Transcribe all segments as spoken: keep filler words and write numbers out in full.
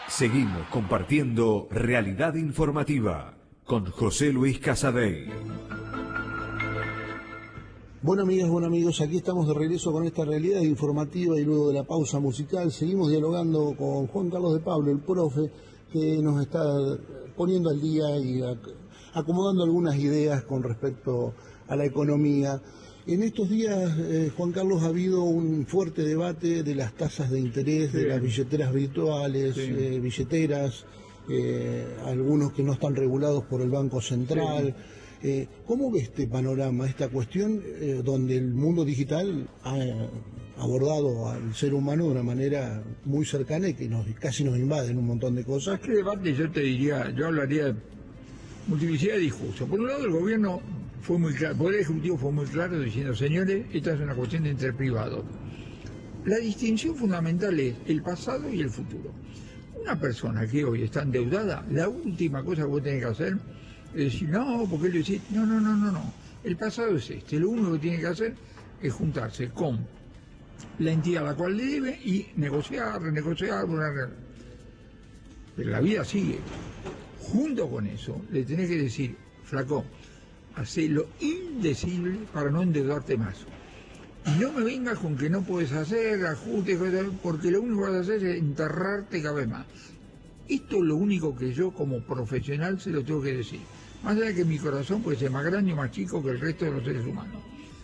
Seguimos compartiendo Realidad Informativa con José Luis Casadei. Bueno, amigas, bueno amigos, aquí estamos de regreso con esta Realidad Informativa y luego de la pausa musical seguimos dialogando con Juan Carlos de Pablo, el profe, que nos está poniendo al día y acomodando algunas ideas con respecto a la economía. En estos días, eh, Juan Carlos, ha habido un fuerte debate de las tasas de interés, sí, de las billeteras virtuales, sí. eh, billeteras, eh, algunos que no están regulados por el Banco Central. Sí. Eh, ¿Cómo ve este panorama, esta cuestión eh, donde el mundo digital ha abordado al ser humano de una manera muy cercana y que nos, casi nos invade en un montón de cosas? Más que debate, yo te diría, yo hablaría de multiplicidad de discursos. Por un lado, el gobierno fue muy claro, el Poder Ejecutivo fue muy claro diciendo, señores, esta es una cuestión de entre privados. La distinción fundamental es el pasado y el futuro. Una persona que hoy está endeudada, la última cosa que vos tenés que hacer es decir, no, porque él dice, no, no, no, no, no. El pasado es este, lo único que tiene que hacer es juntarse con la entidad a la cual le debe y negociar, renegociar, una... pero la vida sigue. Junto con eso, le tenés que decir, flaco, hacé lo indecible para no endeudarte más. Y no me vengas con que no puedes hacer ajustes, porque lo único que vas a hacer es enterrarte cada vez más. Esto es lo único que yo como profesional se lo tengo que decir. Más allá de que mi corazón puede ser más grande o más chico que el resto de los seres humanos.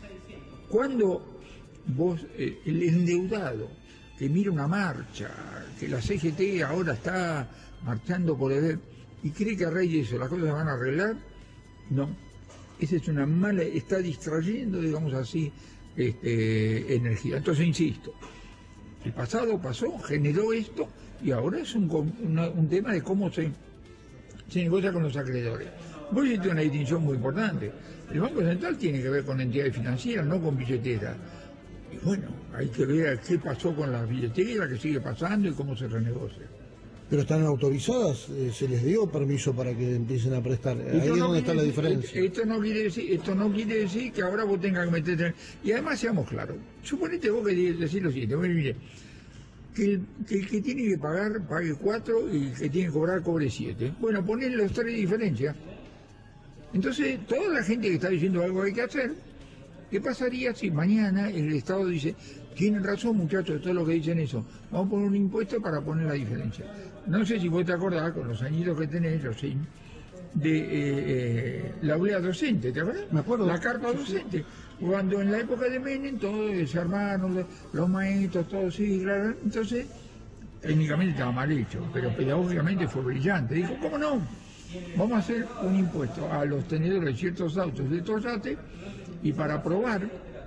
Cuando vos, eh, el endeudado, que mira una marcha, que la C G T ahora está marchando por el... y cree que a raíz de eso las cosas se van a arreglar, no. Esa es una mala, está distrayendo, digamos así, este, energía. Entonces, insisto, el pasado pasó, generó esto, y ahora es un, una, un tema de cómo se, se negocia con los acreedores. Vos hiciste una distinción muy importante. El Banco Central tiene que ver con entidades financieras, no con billeteras. Y bueno, hay que ver qué pasó con las billeteras, qué sigue pasando y cómo se renegocia. Pero están autorizadas, eh, se les dio permiso para que empiecen a prestar. Ahí es donde está la diferencia. Esto no quiere decir, esto no quiere decir que ahora vos tengas que meterte. Y además seamos claros. Suponete vos que decís lo siguiente, bueno, mire, que el, que el que tiene que pagar pague cuatro y el que tiene que cobrar cobre siete. Bueno, ponen los tres diferencias. Entonces, toda la gente que está diciendo algo hay que hacer, ¿qué pasaría si mañana el Estado dice, tienen razón muchachos, todos los que dicen eso, vamos a poner un impuesto para poner la diferencia? No sé si vos te acordás, con los añitos que tenés, yo sí, de eh, eh, la oblea docente, ¿te acuerdas? Me acuerdo. La carpa docente. Sí. Cuando en la época de Menem, todos se armaron, los, los maestros, todos sí, claro. Entonces, técnicamente estaba mal hecho, pero pedagógicamente fue brillante. Dijo, ¿cómo no? Vamos a hacer un impuesto a los tenedores de ciertos autos de Toyate y para probar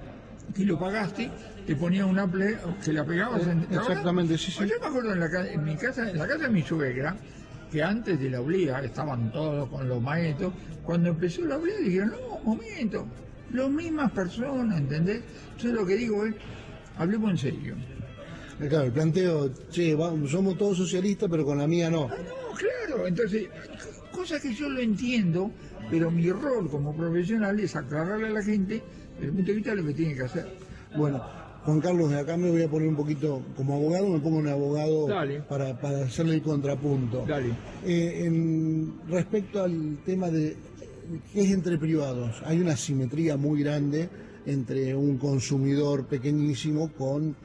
que lo pagaste, te ponía una ple que la pegabas en... Exactamente, sí, sí. Yo me acuerdo en, la, en mi casa, en la casa de mi suegra, que antes de la oblea estaban todos con los maestros, cuando empezó la oblea dijeron, no, un momento, las mismas personas, ¿entendés? Entonces lo que digo es, hablemos en serio. Claro, el planteo, che, vamos, somos todos socialistas, pero con la mía no. Ah, no, claro, entonces, cosa que yo lo entiendo, pero mi rol como profesional es aclararle a la gente desde el punto de vista de lo que tiene que hacer. Bueno, Juan Carlos, de acá me voy a poner un poquito, como abogado, me pongo un abogado para, para hacerle el contrapunto. Dale. Eh, en, respecto al tema de qué es entre privados, hay una simetría muy grande entre un consumidor pequeñísimo con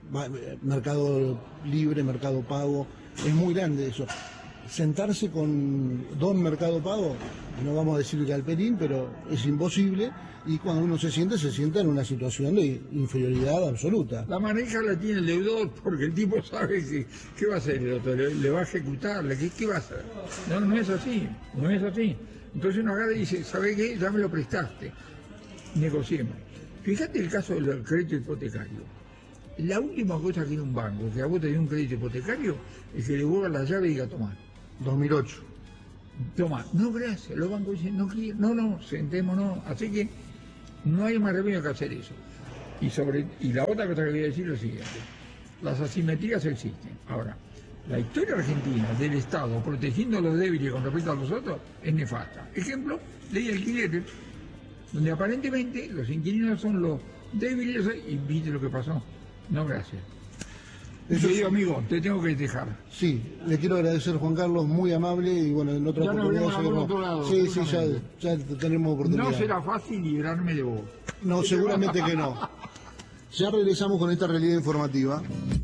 mercado libre, mercado pago, es muy grande eso. Sentarse con don Mercado Pago, no vamos a decir galperín, pero es imposible, y cuando uno se siente, se sienta en una situación de inferioridad absoluta. La maneja la tiene el deudor, porque el tipo sabe que qué va a hacer el otro, le, le va a ejecutar, ¿qué, qué va a hacer? No, no es así, no es así. Entonces uno agarra y dice, ¿sabe qué? Ya me lo prestaste, negociemos. Fíjate el caso del crédito hipotecario. La última cosa que tiene un banco, que a vos te dio un crédito hipotecario, es que le devuelva la llave y diga, tomá. dos mil ocho. Toma, no, gracias. Los bancos dicen, no quiero, no, no, sentémonos. Así que no hay más remedio que hacer eso. Y sobre y la otra cosa que voy a decir es lo siguiente. Las asimetrías existen. Ahora, la historia argentina del Estado protegiendo a los débiles con respecto a los otros es nefasta. Ejemplo, ley de alquileres, donde aparentemente los inquilinos son los débiles y viste lo que pasó. No, gracias. Eso Querido sí. amigo, te tengo que dejar. Sí, le quiero agradecer, Juan Carlos, muy amable, y bueno, en otra Ya nos oportunidad veremos en algún seguiremos- otro lado, Sí, sí, ya, seguramente. ya tenemos oportunidad. No será fácil librarme de vos. No, seguramente que no. Ya regresamos con esta realidad informativa.